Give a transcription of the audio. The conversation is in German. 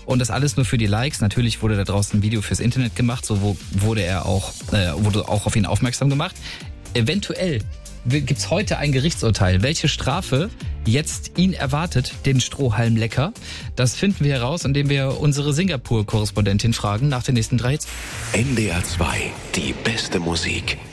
Und das alles nur für die Likes. Natürlich wurde da draußen ein Video fürs Internet gemacht, so wurde auch auf ihn aufmerksam gemacht. Eventuell gibt's heute ein Gerichtsurteil, welche Strafe jetzt ihn erwartet, den Strohhalm Lecker. Das finden wir heraus, indem wir unsere Singapur-Korrespondentin fragen nach den nächsten 3 Hits. NDR 2, die beste Musik.